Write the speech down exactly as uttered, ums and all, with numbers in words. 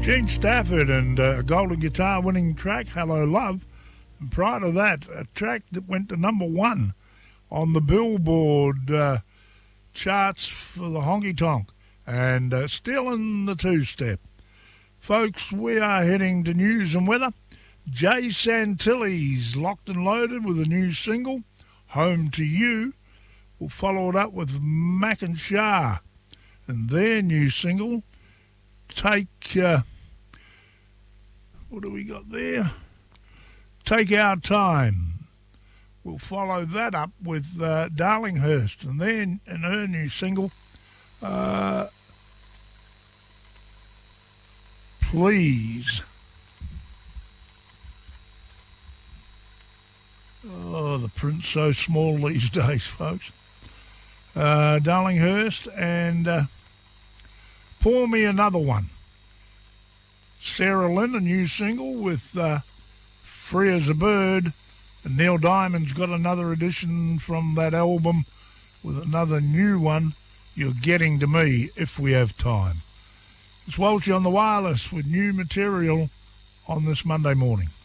Gene Stafford and uh, a Golden Guitar winning track, Hello Love. And prior to that, a track that went to number one on the Billboard uh, charts for the honky tonk, and uh, still in the two-step. Folks, we are heading to news and weather. Jay Santilli's locked and loaded with a new single, Home to You. We'll follow it up with Mac and Shah and their new single, Take, uh, what do we got there? Take Our Time. We'll follow that up with uh, Darlinghurst and then and her new single, uh, Please. Oh, the print's so small these days, folks. Uh, Darlinghurst and uh, Pour Me Another One. Sarah Lynn, a new single with uh, Free as a Bird. And Neil Diamond's got another edition from that album with another new one, You're Getting to Me, If We Have Time. It's Walshy on the wireless with new material on this Monday morning.